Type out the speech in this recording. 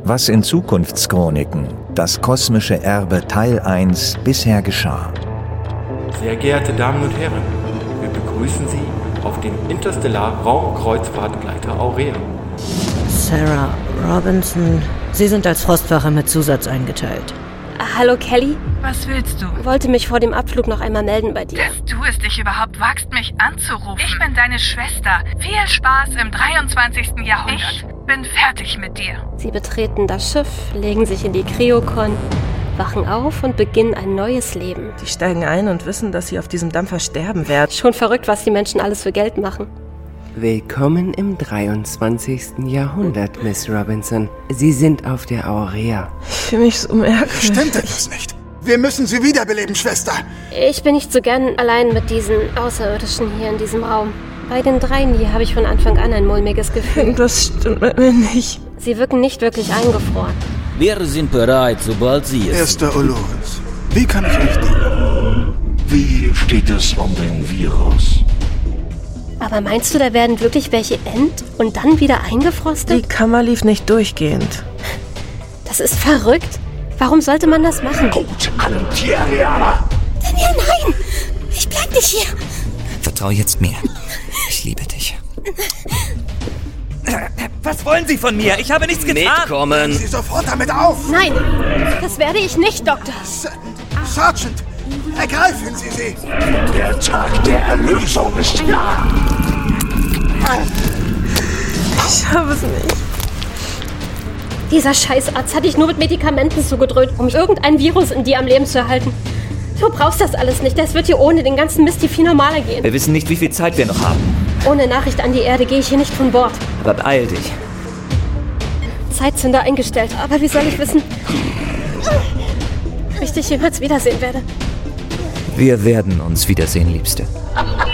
Was in Zukunftschroniken, das kosmische Erbe Teil 1 bisher geschah. Sehr geehrte Damen und Herren, wir begrüßen Sie auf dem Interstellar-Raumkreuzfahrtgleiter Aurea. Sarah Robinson, Sie sind als Frostwache mit Zusatz eingeteilt. Hallo Kelly. Was willst du? Wollte mich vor dem Abflug noch einmal melden bei dir. Dass du es dich überhaupt wagst, mich anzurufen. Ich bin deine Schwester. Viel Spaß im 23. Jahrhundert. Ich bin fertig mit dir. Sie betreten das Schiff, legen sich in die Kryokon, wachen auf und beginnen ein neues Leben. Die steigen ein und wissen, dass sie auf diesem Dampfer sterben werden. Schon verrückt, was die Menschen alles für Geld machen. Willkommen im 23. Jahrhundert, Miss Robinson. Sie sind auf der Aurea. Ich fühle mich so merkwürdig. Stimmt etwas nicht? Wir müssen sie wiederbeleben, Schwester. Ich bin nicht so gern allein mit diesen Außerirdischen hier in diesem Raum. Bei den dreien hier habe ich von Anfang an ein mulmiges Gefühl. Irgendwas stimmt mit mir nicht. Sie wirken nicht wirklich eingefroren. Wir sind bereit, sobald Sie es... Erster Oloris, wie kann ich euch dienen? Wie steht es um den Virus? Aber meinst du, da werden wirklich welche und dann wieder eingefrostet? Die Kammer lief nicht durchgehend. Das ist verrückt. Warum sollte man das machen? Gut, Alentierianer! Daniel, nein! Ich bleib nicht hier! Vertrau jetzt mir. Ich liebe dich. Was wollen Sie von mir? Ich habe nichts getan! Mitkommen! Sie sofort damit auf! Nein, das werde ich nicht, Doktor! Sergeant, ergreifen Sie sie! Der Tag der Erlösung ist nah! Ich habe es nicht. Dieser Scheißarzt hat dich nur mit Medikamenten zugedröhnt, um irgendein Virus in dir am Leben zu erhalten. Du brauchst das alles nicht. Das wird hier ohne den ganzen Mist viel normaler gehen. Wir wissen nicht, wie viel Zeit wir noch haben. Ohne Nachricht an die Erde gehe ich hier nicht von Bord. Aber beeil dich. Zeitzünder eingestellt. Aber wie soll ich wissen, ob ich dich jemals wiedersehen werde? Wir werden uns wiedersehen, Liebste.